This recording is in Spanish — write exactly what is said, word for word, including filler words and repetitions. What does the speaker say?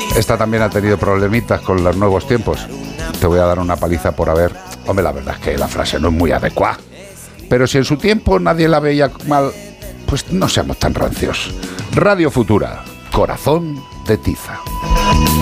Esta también ha tenido problemitas con los nuevos tiempos. Te voy a dar una paliza por haber... Hombre, la verdad es que la frase no es muy adecuada. Pero si en su tiempo nadie la veía mal, pues no seamos tan rancios. Radio Futura, corazón de tiza.